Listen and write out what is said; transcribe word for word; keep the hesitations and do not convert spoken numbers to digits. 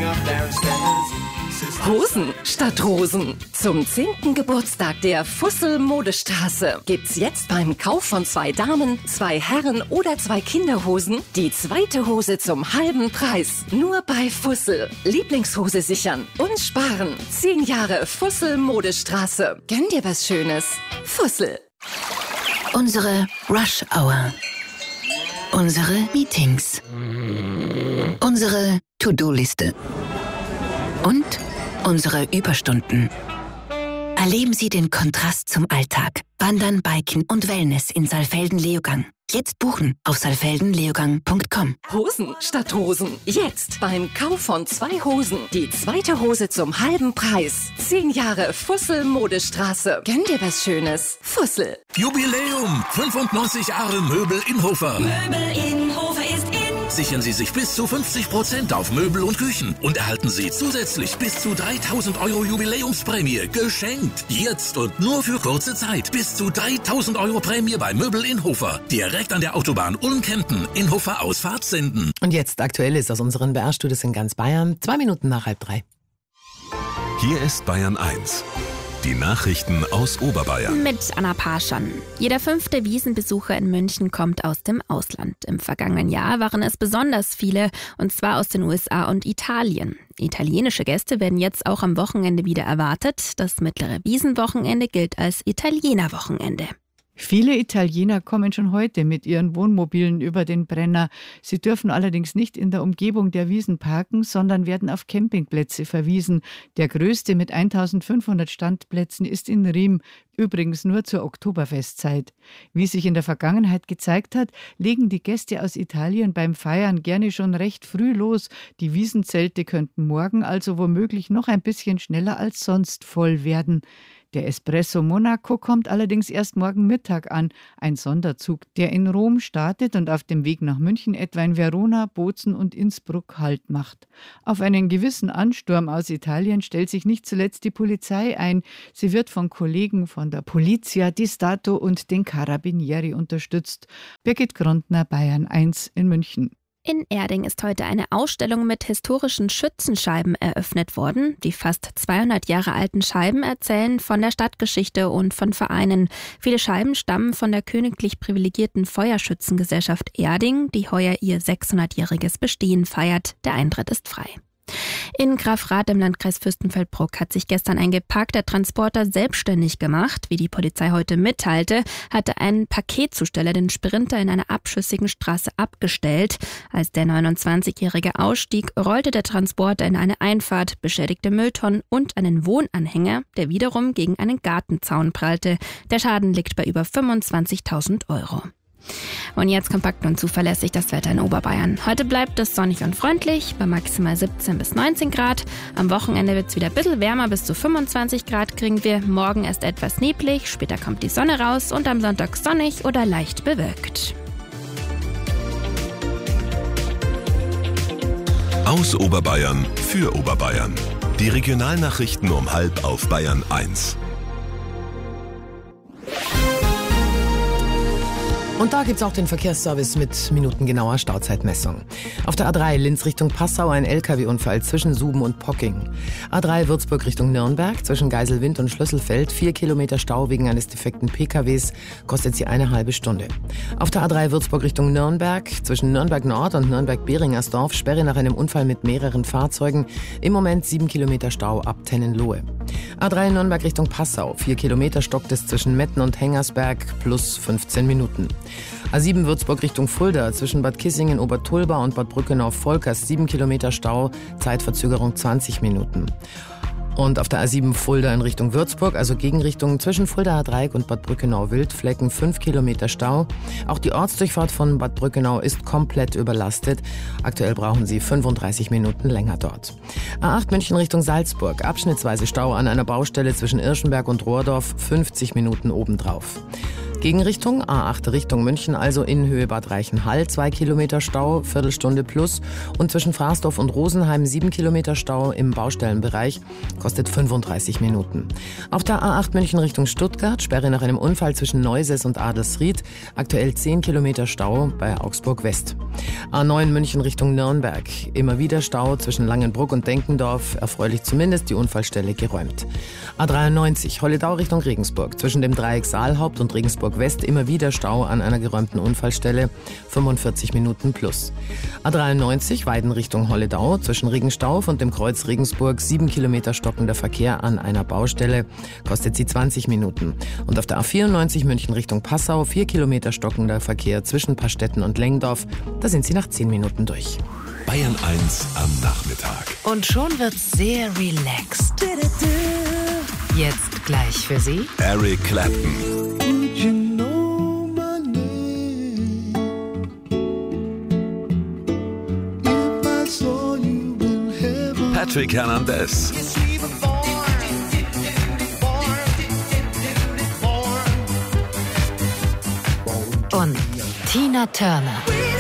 Hosen statt Rosen. Zum zehnten Geburtstag der Fussel Modestraße gibt's jetzt beim Kauf von zwei Damen, zwei Herren oder zwei Kinderhosen die zweite Hose zum halben Preis. Nur bei Fussel. Lieblingshose sichern und sparen. Zehn Jahre Fussel Modestraße. Gönn dir was Schönes. Fussel. Unsere Rush Hour. Unsere Meetings. Unsere To-Do-Liste. Und unsere Überstunden. Erleben Sie den Kontrast zum Alltag. Wandern, Biken und Wellness in Saalfelden-Leogang. Jetzt buchen auf saalfelden leogang punkt com. Hosen statt Hosen. Jetzt beim Kauf von zwei Hosen die zweite Hose zum halben Preis. Zehn Jahre Fussel Modestraße. Gönn dir was Schönes. Fussel. Jubiläum! fünfundneunzig Jahre Möbel Inhofer. Möbel Inhofer ist in. Sichern Sie sich bis zu fünfzig Prozent auf Möbel und Küchen und erhalten Sie zusätzlich bis zu dreitausend Euro Jubiläumsprämie geschenkt. Jetzt und nur für kurze Zeit. Bis zu dreitausend Euro Prämie bei Möbel Inhofer. Direkt an der Autobahn Ulm-Kempten. Inhofer Ausfahrt Senden. Und jetzt Aktuelles aus unseren B R-Studios in ganz Bayern. Zwei Minuten nach halb drei. Hier ist Bayern eins. Die Nachrichten aus Oberbayern. Mit Anna Parschan. Jeder fünfte Wiesenbesucher in München kommt aus dem Ausland. Im vergangenen Jahr waren es besonders viele, und zwar aus den U S A und Italien. Italienische Gäste werden jetzt auch am Wochenende wieder erwartet. Das mittlere Wiesenwochenende gilt als Italienerwochenende. Viele Italiener kommen schon heute mit ihren Wohnmobilen über den Brenner. Sie dürfen allerdings nicht in der Umgebung der Wiesen parken, sondern werden auf Campingplätze verwiesen. Der größte mit eintausendfünfhundert Standplätzen ist in Riem, übrigens nur zur Oktoberfestzeit. Wie sich in der Vergangenheit gezeigt hat, legen die Gäste aus Italien beim Feiern gerne schon recht früh los. Die Wiesenzelte könnten morgen also womöglich noch ein bisschen schneller als sonst voll werden. Der Espresso Monaco kommt allerdings erst morgen Mittag an, ein Sonderzug, der in Rom startet und auf dem Weg nach München etwa in Verona, Bozen und Innsbruck Halt macht. Auf einen gewissen Ansturm aus Italien stellt sich nicht zuletzt die Polizei ein. Sie wird von Kollegen von der Polizia di Stato und den Carabinieri unterstützt. Birgit Grondner, Bayern eins in München. In Erding ist heute eine Ausstellung mit historischen Schützenscheiben eröffnet worden. Die fast zweihundert Jahre alten Scheiben erzählen von der Stadtgeschichte und von Vereinen. Viele Scheiben stammen von der königlich privilegierten Feuerschützengesellschaft Erding, die heuer ihr sechshundertjähriges Bestehen feiert. Der Eintritt ist frei. In Grafrath im Landkreis Fürstenfeldbruck hat sich gestern ein geparkter Transporter selbstständig gemacht. Wie die Polizei heute mitteilte, hatte ein Paketzusteller den Sprinter in einer abschüssigen Straße abgestellt. Als der neunundzwanzigjährige ausstieg, rollte der Transporter in eine Einfahrt, beschädigte Mülltonnen und einen Wohnanhänger, der wiederum gegen einen Gartenzaun prallte. Der Schaden liegt bei über fünfundzwanzigtausend Euro. Und jetzt kompakt und zuverlässig das Wetter in Oberbayern. Heute bleibt es sonnig und freundlich, bei maximal siebzehn bis neunzehn Grad. Am Wochenende wird es wieder ein bisschen wärmer, bis zu fünfundzwanzig Grad kriegen wir. Morgen erst etwas neblig, später kommt die Sonne raus und am Sonntag sonnig oder leicht bewölkt. Aus Oberbayern für Oberbayern. Die Regionalnachrichten um halb auf Bayern eins. Und da gibt's auch den Verkehrsservice mit minutengenauer Stauzeitmessung. Auf der A drei Linz Richtung Passau ein L K W-Unfall zwischen Suben und Pocking. A drei Würzburg Richtung Nürnberg zwischen Geiselwind und Schlüsselfeld. Vier Kilometer Stau wegen eines defekten P K Ws, kostet sie eine halbe Stunde. Auf der A drei Würzburg Richtung Nürnberg zwischen Nürnberg Nord und Nürnberg-Behringersdorf Sperre nach einem Unfall mit mehreren Fahrzeugen. Im Moment sieben Kilometer Stau ab Tennenlohe. A drei Nürnberg Richtung Passau. Vier Kilometer stockt es zwischen Metten und Hengersberg plus fünfzehn Minuten. A sieben Würzburg Richtung Fulda zwischen Bad Kissingen, Obertulba und Bad Brückenau-Volkers sieben Kilometer Stau, Zeitverzögerung zwanzig Minuten. Und auf der A sieben Fulda in Richtung Würzburg, also Gegenrichtung zwischen Fuldaer Dreieck und Bad Brückenau-Wildflecken, fünf Kilometer Stau. Auch die Ortsdurchfahrt von Bad Brückenau ist komplett überlastet. Aktuell brauchen Sie fünfunddreißig Minuten länger dort. A acht München Richtung Salzburg, abschnittsweise Stau an einer Baustelle zwischen Irschenberg und Rohrdorf, fünfzig Minuten obendrauf. Gegenrichtung A acht Richtung München, also in Höhe Bad Reichenhall, zwei Kilometer Stau, Viertelstunde plus. Und zwischen Fraßdorf und Rosenheim sieben Kilometer Stau im Baustellenbereich, kostet fünfunddreißig Minuten. Auf der A acht München Richtung Stuttgart, Sperre nach einem Unfall zwischen Neuses und Adelsried, aktuell zehn Kilometer Stau bei Augsburg West. A neun München Richtung Nürnberg, immer wieder Stau zwischen Langenbruck und Denkendorf, erfreulich zumindest die Unfallstelle geräumt. A dreiundneunzig Holledau Richtung Regensburg, zwischen dem Dreieck Saalhaupt und Regensburg West immer wieder Stau an einer geräumten Unfallstelle, fünfundvierzig Minuten plus. A dreiundneunzig Weiden Richtung Holledau, zwischen Regenstauf und dem Kreuz Regensburg sieben Kilometer stockender Verkehr an einer Baustelle, kostet sie zwanzig Minuten. Und auf der A vierundneunzig München Richtung Passau vier Kilometer stockender Verkehr zwischen Pastetten und Lengdorf, da sind sie nach zehn Minuten durch. Bayern eins am Nachmittag. Und schon wird's sehr relaxed. Jetzt gleich für Sie Eric Clapton. Patrick Hernandez. und Tina Turner.